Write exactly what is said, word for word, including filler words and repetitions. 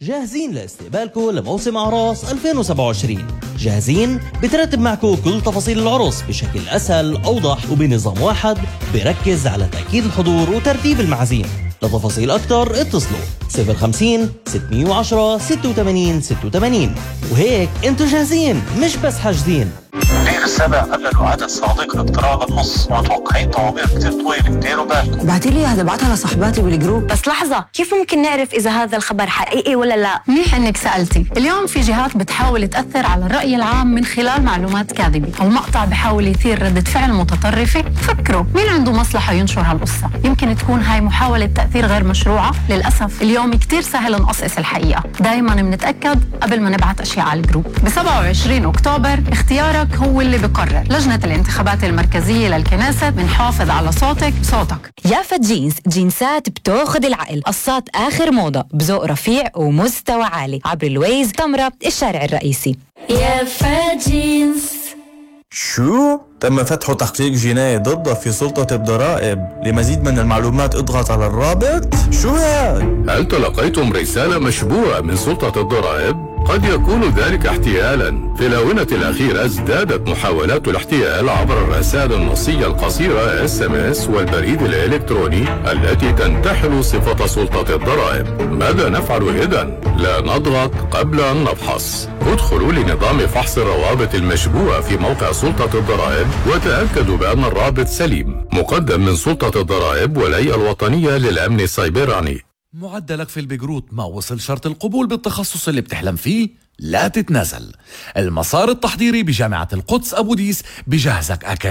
جاهزين لاستقبالكم لموسم أعراس ألفين وسبعة وعشرين. جاهزين بترتب معكم كل تفاصيل العرس بشكل أسهل أوضح وبنظام واحد بركز على تأكيد الحضور وترتيب المعازيم. لتفاصيل أكتر اتصلوا صفر خمسين ستمية وعشرة ستة وثمانين ستة وثمانين. وهيك انتوا جاهزين مش بس حاجزين. غير السبع قبلوا عدد صادق اقتراب النص ومتوقعين طوابير كتير طويلة. ديروا بالكم. بعتيلي هتبعتها لصاحباتي بالجروب. بس لحظة، كيف ممكن نعرف إذا هذا الخبر حقيقي ولا لا؟ منيح إنك سألتي. اليوم في جهات بتحاول تأثر على الرأي العام من خلال معلومات كاذبة أو مقطع بحاول يثير ردة فعل متطرفة. فكروا مين عنده مصلحة ينشر هالقصة؟ يمكن تكون هاي محاولة تأثير غير مشروعة. للأسف اليوم كتير سهل نقصقص الحقيقة. دايما بنتأكد قبل ما نبعت أشياء على الجروب. ب سبعة وعشرين أكتوبر اختيارك هو اللي بقرر. لجنة الانتخابات المركزية للكنيسة بنحافظ على صوتك صوتك. يافا جينز، جينسات بتاخد العقل، قصات آخر موضة بذوق رفيع ومستوى عالي. عبر الويز، تمرة، الشارع الرئيسي. يافا جينز. شو؟ تم فتح تحقيق جنائي ضده في سلطة الضرائب. لمزيد من المعلومات اضغط على الرابط. شو هاد؟ هل تلقيتم رسالة مشبوهة من سلطة الضرائب؟ قد يكون ذلك احتيالا. في الآونة الأخيرة ازدادت محاولات الاحتيال عبر الرسائل النصية القصيرة إس إم إس والبريد الإلكتروني التي تنتحل صفة سلطة الضرائب. ماذا نفعل إذن؟ لا نضغط قبل أن نفحص. ادخلوا لنظام فحص الروابط المشبوهة في موقع سلطة الضرائب وتأكدوا بأن الرابط سليم. مقدم من سلطة الضرائب والهيئة الوطنية للأمن السيبراني. معدلك في البجروت ما وصل شرط القبول بالتخصص اللي بتحلم فيه؟ لا تتنازل. المسار التحضيري بجامعة القدس أبو ديس بجهزك أكاديمية